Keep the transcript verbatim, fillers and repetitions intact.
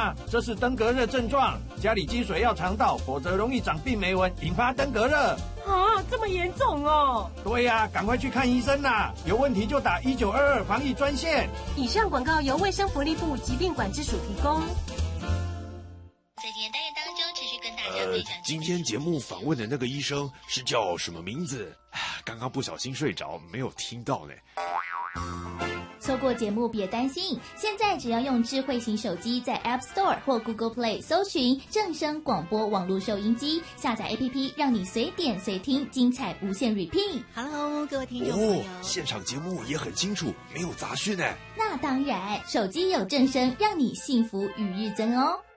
吗？这是登革热症状，家里积水要常倒，否则容易长病媒蚊，引发登革热。 啊，这么严重哦！ 对呀、啊，赶快去看医生啦！有问题就打一九二二防疫专线。 以上广告由卫生福利部疾病管制署提供。 在今天单元当中，持续跟大家分享。 呃，今天节目访问的那个医生是叫什么名字？刚刚不小心睡着，没有听到呢。 错过节目别担心，现在只要用智慧型手机在 App Store 或 Google Play 搜寻正声广播网络收音机，下载 A P P， 让你随点随听，精彩无限 repeat。 Hello， 各位听众朋友， 哦，现场节目也很清楚，没有杂讯呢。 那当然，手机有正声，让你幸福与日增哦。